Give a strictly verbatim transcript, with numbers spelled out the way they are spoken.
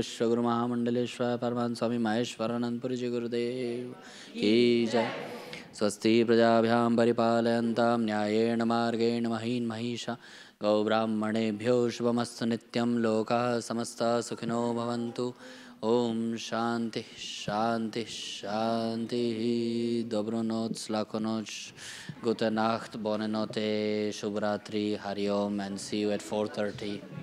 विश्वगुरु महामंडलेश्वर परमानंद स्वामी माहेश्वरानंदपुरी जी गुरुदेव की जय। स्वस्ति प्रजाभ्यां परिपालयन्तां न्यायेन मार्गेण महीन् महिषा गौब्राह्मणेभ्यो शुभमस्तु नित्यं लोकाः समस्ताः सुखिनो भवन्तु। ओम शांति शांति शांति। Dobro noc, lako noc, gute Nacht, bonne notte, Shubhratri, Hari Om, and see you at four thirty.